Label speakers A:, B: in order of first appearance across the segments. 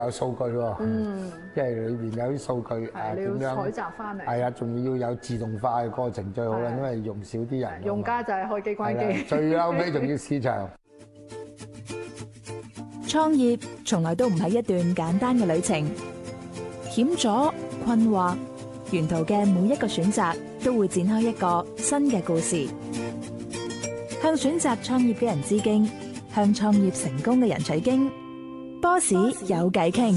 A: 有數據喎，即係裏邊有啲數據點樣
B: 採集翻嚟，
A: 係啊，仲要有自動化嘅過程最好啦，因為用少啲人，
B: 用家就係開機關機，
A: 最後尾仲要市場。
C: 創業從來都唔係一段簡單嘅旅程，險阻、困惑，沿途嘅每一個選擇都會展開一個新嘅故事。向選擇創業嘅人致敬，向創業成功嘅人取經。Boss 有偈傾。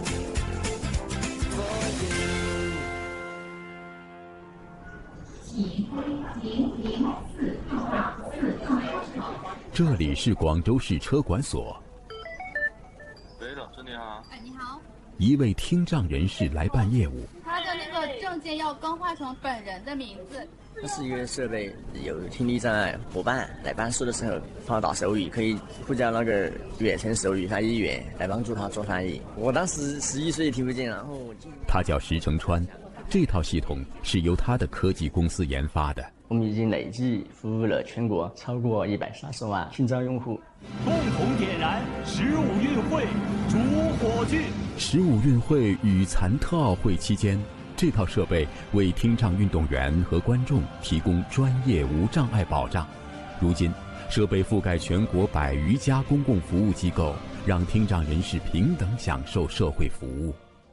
D: 这里是廣州市車管所。
E: 喂，老師你好。
F: 哎，你好。
D: 一位聽障人士來辦業務。
F: 他的那個證件要更換成本人的名字。
G: 它是一個設備，有聽力障礙夥伴來辦事的時候幫他打手語，可以呼叫那個遠程手語翻譯員來幫助他做翻譯。我當時11歲聽不見，然後
D: 他叫石成川，這套系統是由他的科技公司研發的。
G: 我們已經累計服務了全國超過130萬聽障用戶。
H: 共同點燃15運會主火炬。
D: 15運會與殘特奧會期間，這套設備為聽障運動員和觀眾提供專業無障礙保障。如今，設備覆蓋全國100餘家公共服務機構，讓聽障人士平等享受社會服務。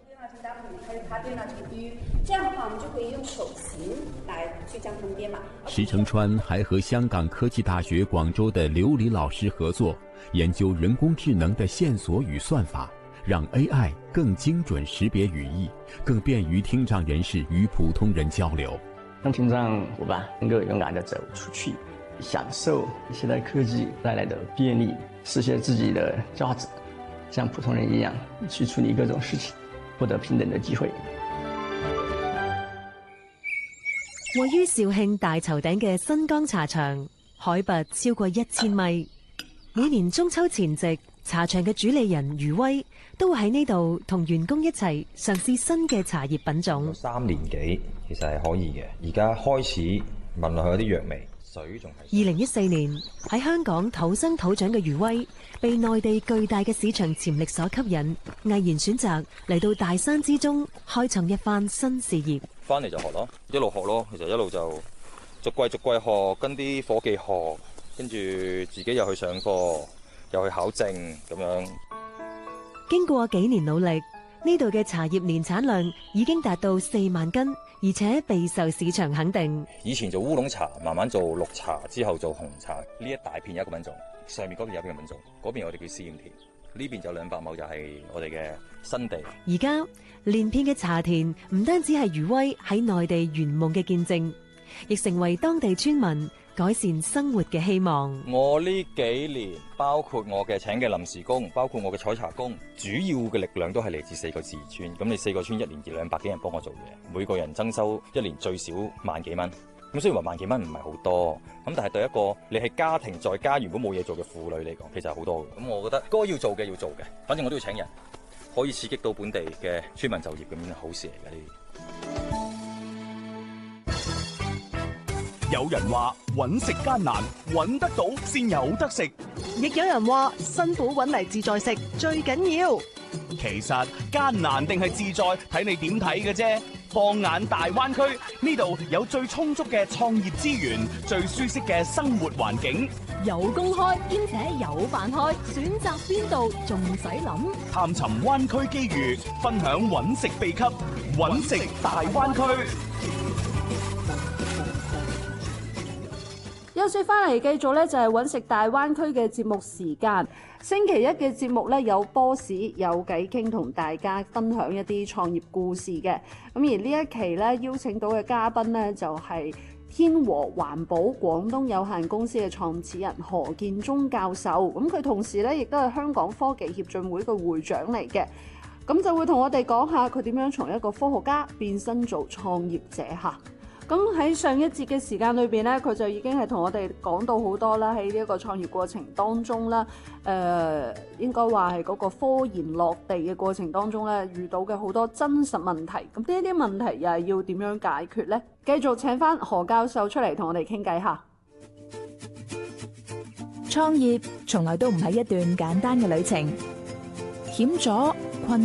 I: 這樣的話，我們就可以用手型來去將它們編碼。
D: 石成川還和香港科技大學廣州的劉黎老師合作，研究人工智能的線索與算法，讓 AI 更精準識別語義，更便於聽障人士與普通人交流。
G: 讓聽障夥伴能夠勇敢地走出去，享受現代科技帶來的便利，實現自己的價值，像普通人一樣去處理各種事情，獲得平等的機會。
J: 位於肇慶大頭頂嘅新江茶場，海拔超過1000米。每年中秋前夕，茶場嘅主理人余威都會喺呢度同員工一齊嘗試新嘅茶葉品種。
K: 3年幾，其實係可以嘅。而家開始聞落去有啲藥味，水仲係。
J: 2014年喺香港土生土長嘅余威，被內地巨大嘅市場潛力所吸引，毅然選擇嚟到大山之中，開創一番新事業。
E: 翻嚟就學咯，一路學咯，其實一路就逐季學，跟啲伙計學，跟住自己又去上課，又去考證咁樣。
J: 經過幾年努力，呢度嘅茶葉年產量已經達到4萬斤，而且備受市場肯定。
E: 以前做烏龍茶，慢慢做綠茶，之後做紅茶，呢一大片有一個品種，上面嗰邊有一個品種，嗰邊我哋叫試驗田，呢邊就200畝就係我哋嘅新地。
J: 而家連片嘅茶田唔單止係余威喺內地圓夢嘅見證，亦成為當地村民改善生活嘅希望。
E: 我呢幾年，包括我嘅請嘅臨時工，包括我嘅採茶工，主要嘅力量都係嚟自4個自治村。咁你4個村1年200幾人幫我做嘢，每個人增收1年最少萬幾蚊。咁雖然話萬幾蚊唔係好多，咁但係對一個你係家庭在家如果冇嘢做嘅婦女嚟講，其實係好多嘅。咁我覺得該要做嘅要做嘅，反正我都要請人，可以刺激到本地嘅村民就業，咁樣好事嚟嘅呢啲。
H: 有人話揾食艱難，揾得到先有得食；
L: 亦有人話辛苦揾嚟自在食最緊要。
H: 其實艱難定係自在，睇你點睇嘅啫。放眼大灣區，呢度有最充足嘅創業資源，最舒適嘅生活環境，
M: 有工開兼且有飯開，選擇邊度仲使諗？
H: 探尋灣區機遇，分享揾食秘笈，揾食大灣區。
B: 休息翻嚟繼續咧，就係揾食大灣區嘅節目時間。星期一嘅節目咧，有 Boss 有偈傾，同大家分享一啲創業故事嘅。咁而呢一期咧，邀請到嘅嘉賓咧，就係天和環保廣東有限公司嘅創始人何建忠教授。咁佢同時咧，亦都係香港科技協進會嘅會長嚟嘅。咁就會同我哋講下佢點樣從一個科學家變身做創業者嚇。咁喺上一節嘅時間裏邊咧，佢就已經係同我哋講到好多啦。喺呢一個創業過程當中啦，應該話係嗰個科研落地嘅過程當中咧，遇到嘅好多真實問題。咁呢啲問題又係要點樣解決呢？繼續請翻何教授出嚟同我哋傾偈下。
C: 創業從來都唔係一段簡單嘅旅程，險阻、